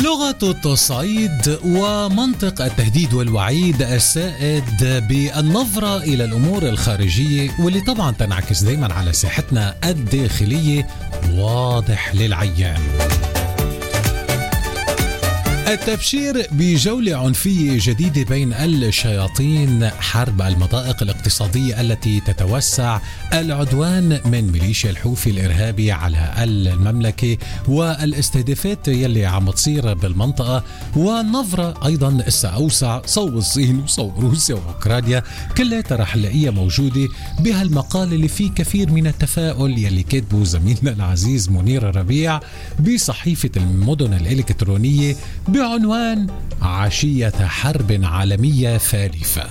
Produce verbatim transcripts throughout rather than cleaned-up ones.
لغة التصعيد ومنطق التهديد والوعيد السائد بالنظرة إلى الأمور الخارجية واللي طبعا تنعكس دايما على ساحتنا الداخلية واضح للعيان. التبشير بجولة عنفية جديدة بين الشياطين، حرب المضائق الاقتصادية التي تتوسع، العدوان من ميليشيا الحوثي الإرهابي على المملكة، والاستهدافات يلي عم تصير بالمنطقة، والنظرة أيضا السأوسع صوب الصين وصوب روسيا وأوكرانيا، كلها رح نلاقيها موجودة بهالمقال اللي فيه كثير من التفاؤل يلي كاتبه زميلنا العزيز منير الربيع بصحيفة المدن الإلكترونية بعنوان عشية حرب عالمية ثالثة.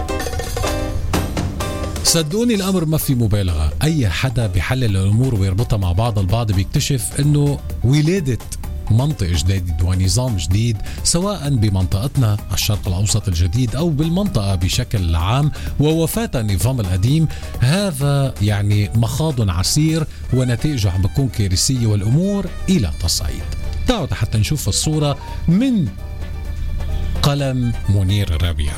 صدقوني الأمر ما في مبالغة، أي حدا بيحلل الأمور ويربطها مع بعض البعض بيكتشف أنه ولادة منطق جديد ونظام جديد سواء بمنطقتنا الشرق الأوسط الجديد أو بالمنطقة بشكل عام ووفاة النظام القديم، هذا يعني مخاض عسير ونتائجه عم بتكون كارثية والأمور إلى تصعيد. تعالوا حتى نشوف الصورة من قلم منير الربيع.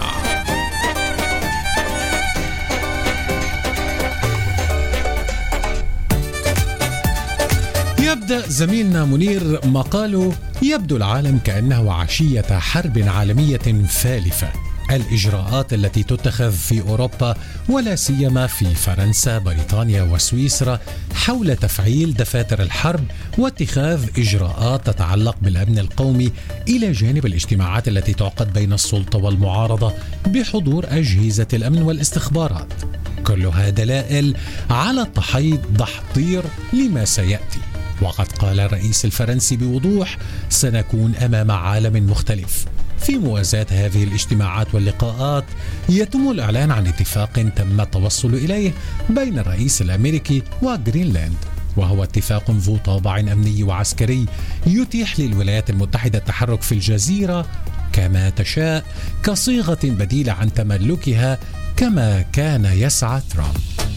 يبدأ زميلنا منير مقاله: يبدو العالم كأنه عشية حرب عالمية ثالثة. الإجراءات التي تتخذ في أوروبا ولا سيما في فرنسا، بريطانيا وسويسرا حول تفعيل دفاتر الحرب واتخاذ إجراءات تتعلق بالأمن القومي، إلى جانب الاجتماعات التي تعقد بين السلطة والمعارضة بحضور أجهزة الأمن والاستخبارات، كلها دلائل على التحيض تحضير لما سيأتي. وقد قال الرئيس الفرنسي بوضوح: سنكون أمام عالم مختلف. في موازاة هذه الاجتماعات واللقاءات يتم الإعلان عن اتفاق تم التوصل إليه بين الرئيس الأمريكي وغرينلاند، وهو اتفاق ذو طابع أمني وعسكري يتيح للولايات المتحدة التحرك في الجزيرة كما تشاء كصيغة بديلة عن تملكها كما كان يسعى ترامب.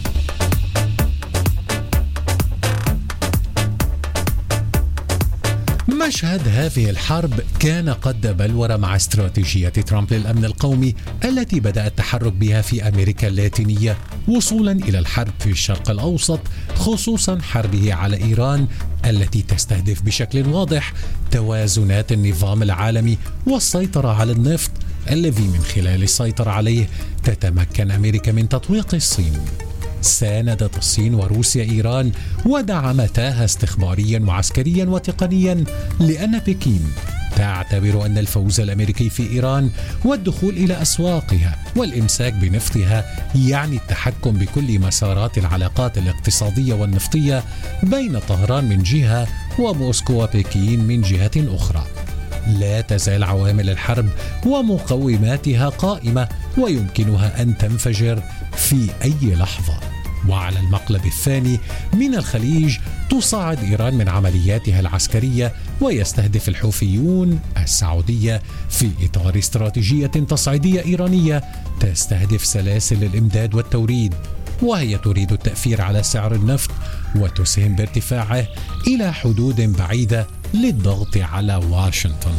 مشهد هذه الحرب كان قد بلور مع استراتيجية ترامب للأمن القومي التي بدأ التحرك بها في أمريكا اللاتينية وصولا إلى الحرب في الشرق الأوسط، خصوصا حربه على إيران التي تستهدف بشكل واضح توازنات النظام العالمي والسيطرة على النفط الذي من خلال السيطرة عليه تتمكن أمريكا من تطويق الصين. ساندت الصين وروسيا إيران ودعمتاها استخباريا وعسكريا وتقنيا، لأن بكين تعتبر أن الفوز الأمريكي في إيران والدخول إلى أسواقها والإمساك بنفطها يعني التحكم بكل مسارات العلاقات الاقتصادية والنفطية بين طهران من جهة وموسكو وبكين من جهة أخرى. لا تزال عوامل الحرب ومقوماتها قائمة ويمكنها أن تنفجر في أي لحظة. وعلى المقلب الثاني من الخليج تصاعد إيران من عملياتها العسكرية، ويستهدف الحوثيون السعودية في إطار استراتيجية تصعيدية إيرانية تستهدف سلاسل الإمداد والتوريد، وهي تريد التأثير على سعر النفط وتسهم بارتفاعه إلى حدود بعيدة للضغط على واشنطن.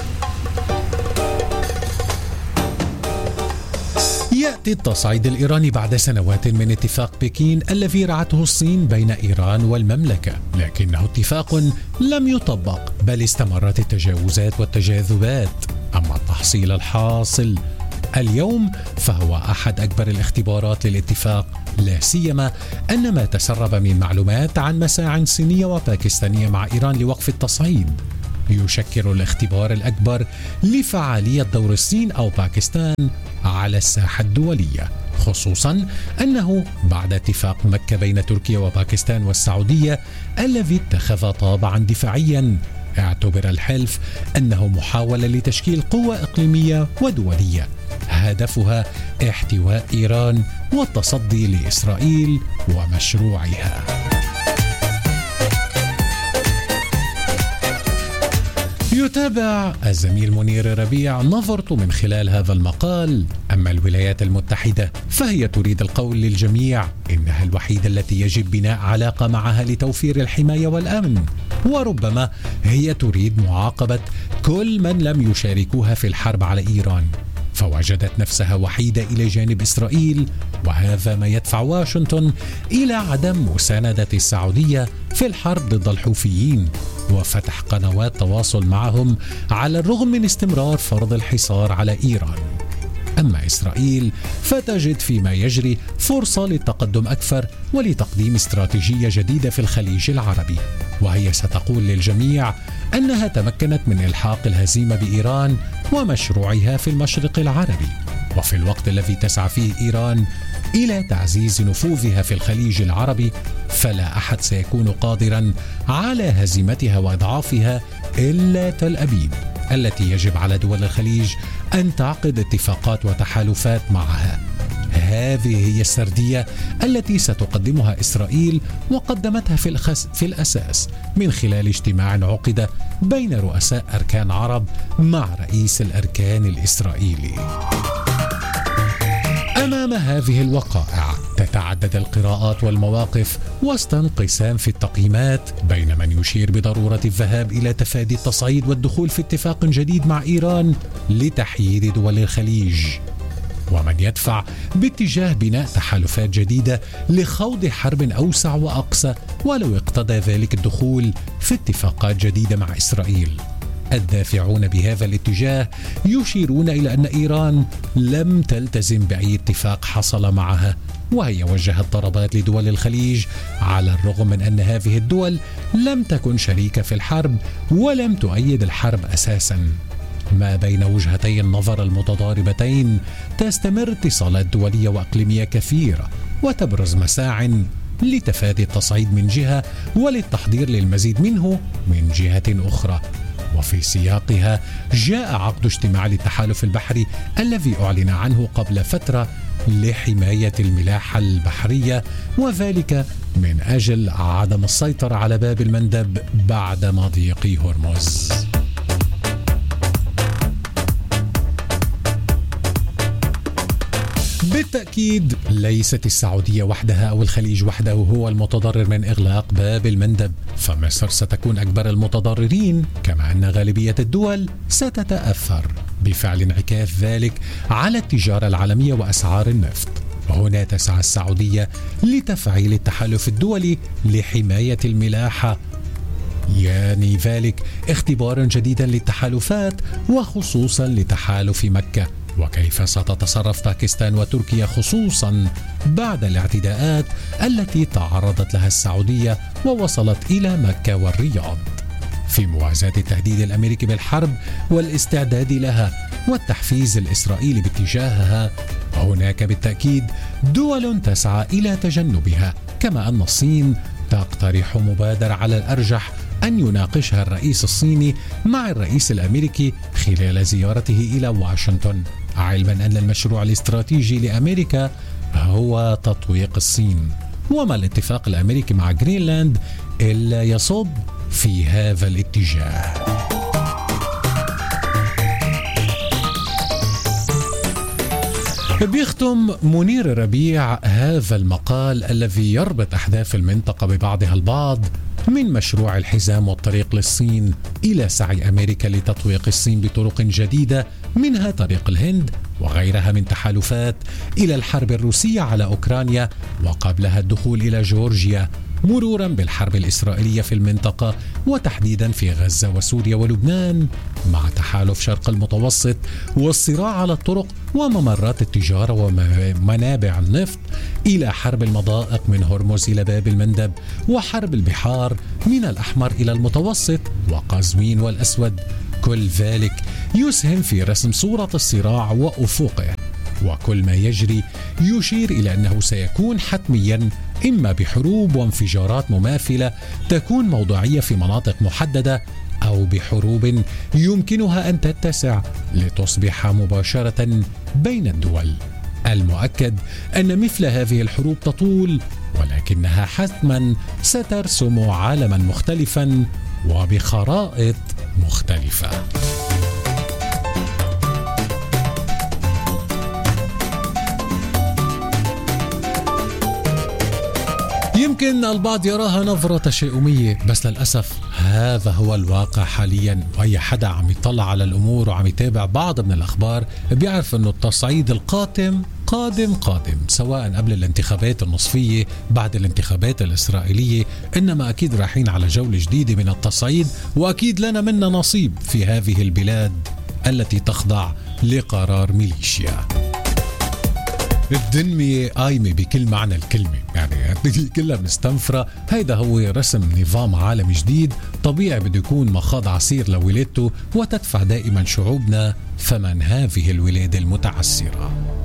يأتي التصعيد الإيراني بعد سنوات من اتفاق بكين الذي رعته الصين بين إيران والمملكة، لكنه اتفاق لم يطبق، بل استمرت التجاوزات والتجاذبات. أما التحصيل الحاصل اليوم فهو أحد أكبر الاختبارات للاتفاق، لا سيما أن ما تسرب من معلومات عن مساع صينية وباكستانية مع إيران لوقف التصعيد يشكل الاختبار الأكبر لفعالية دور الصين أو باكستان على الساحة الدولية، خصوصا أنه بعد اتفاق مكة بين تركيا وباكستان والسعودية الذي اتخذ طابعا دفاعيا، اعتبر الحلف أنه محاولة لتشكيل قوة إقليمية ودولية هدفها احتواء إيران والتصدي لإسرائيل ومشروعها. يتابع الزميل منير ربيع نظرته من خلال هذا المقال. أما الولايات المتحدة فهي تريد القول للجميع إنها الوحيدة التي يجب بناء علاقة معها لتوفير الحماية والأمن، وربما هي تريد معاقبة كل من لم يشاركوها في الحرب على إيران، فوجدت نفسها وحيدة إلى جانب إسرائيل، وهذا ما يدفع واشنطن إلى عدم مساندة السعودية في الحرب ضد الحوثيين وفتح قنوات تواصل معهم على الرغم من استمرار فرض الحصار على إيران. أما إسرائيل فتجد فيما يجري فرصة للتقدم أكثر ولتقديم استراتيجية جديدة في الخليج العربي، وهي ستقول للجميع أنها تمكنت من إلحاق الهزيمة بإيران ومشروعها في المشرق العربي، وفي الوقت الذي تسعى فيه إيران إلى تعزيز نفوذها في الخليج العربي فلا أحد سيكون قادرا على هزيمتها وإضعافها إلا تل أبيب التي يجب على دول الخليج أن تعقد اتفاقات وتحالفات معها. هذه هي السردية التي ستقدمها إسرائيل وقدمتها في, الخس في الأساس من خلال اجتماع عقد بين رؤساء أركان عرب مع رئيس الأركان الإسرائيلي. أمام هذه الوقائع تتعدد القراءات والمواقف وسط انقسام في التقييمات بين من يشير بضرورة الذهاب إلى تفادي التصعيد والدخول في اتفاق جديد مع إيران لتحييد دول الخليج، ومن يدفع باتجاه بناء تحالفات جديدة لخوض حرب أوسع وأقصى ولو اقتضى ذلك الدخول في اتفاقات جديدة مع إسرائيل. الدافعون بهذا الاتجاه يشيرون إلى أن إيران لم تلتزم بأي اتفاق حصل معها، وهي وجهت ضربات لدول الخليج على الرغم من أن هذه الدول لم تكن شريكة في الحرب ولم تؤيد الحرب أساساً. ما بين وجهتي النظر المتضاربتين تستمر اتصالات دولية وإقليمية كثيرة وتبرز مساع لتفادي التصعيد من جهة وللتحضير للمزيد منه من جهة أخرى. وفي سياقها جاء عقد اجتماع للتحالف البحري الذي أعلن عنه قبل فترة لحماية الملاحة البحرية، وذلك من أجل عدم السيطرة على باب المندب بعد مضيق هرمز. بالتأكيد ليست السعودية وحدها أو الخليج وحده هو المتضرر من إغلاق باب المندب، فمصر ستكون أكبر المتضررين، كما أن غالبية الدول ستتأثر بفعل انعكاس ذلك على التجارة العالمية وأسعار النفط. وهنا تسعى السعودية لتفعيل التحالف الدولي لحماية الملاحة، يعني ذلك اختبارا جديدا للتحالفات وخصوصا لتحالف مكة، وكيف ستتصرف باكستان وتركيا خصوصا بعد الاعتداءات التي تعرضت لها السعودية ووصلت إلى مكة والرياض، في موازاة التهديد الأمريكي بالحرب والاستعداد لها والتحفيز الإسرائيلي باتجاهها. وهناك بالتأكيد دول تسعى إلى تجنبها، كما أن الصين تقترح مبادرة على الأرجح أن يناقشها الرئيس الصيني مع الرئيس الأمريكي خلال زيارته إلى واشنطن، علما أن المشروع الاستراتيجي لأمريكا هو تطويق الصين. وما الاتفاق الأمريكي مع غرينلاند إلا يصب في هذا الاتجاه. بيختم منير ربيع هذا المقال الذي يربط أحداث المنطقة ببعضها البعض من مشروع الحزام والطريق للصين إلى سعي أمريكا لتطويق الصين بطرق جديدة، منها طريق الهند وغيرها من تحالفات، إلى الحرب الروسية على أوكرانيا وقبلها الدخول إلى جورجيا، مرورا بالحرب الإسرائيلية في المنطقة وتحديدا في غزة وسوريا ولبنان، مع تحالف شرق المتوسط والصراع على الطرق وممرات التجارة ومنابع النفط، إلى حرب المضائق من هرمز إلى باب المندب، وحرب البحار من الأحمر إلى المتوسط وقزوين والأسود. كل ذلك يسهم في رسم صورة الصراع وأفقه، وكل ما يجري يشير إلى أنه سيكون حتميا إما بحروب وانفجارات مماثلة تكون موضوعية في مناطق محددة، أو بحروب يمكنها أن تتسع لتصبح مباشرة بين الدول. المؤكد أن مثل هذه الحروب تطول، ولكنها حتما سترسم عالما مختلفا وبخرائط مختلفة. يمكن البعض يراها نظرة تشاؤمية، بس للأسف هذا هو الواقع حاليا، وأي حدا عم يطلع على الأمور وعم يتابع بعض من الأخبار بيعرف أنه التصعيد القاتم قادم قادم، سواء قبل الانتخابات النصفية بعد الانتخابات الإسرائيلية، إنما أكيد رايحين على جولة جديدة من التصعيد، وأكيد لنا منا نصيب في هذه البلاد التي تخضع لقرار ميليشيا. الدنيا قايمة بكل معنى الكلمة، يعني كلها مستنفرة. هيدا هو رسم نظام عالم جديد طبيعي بده يكون مخاض عسير لولادته، وتدفع دائما شعوبنا ثمن هذه الولادة المتعسرة.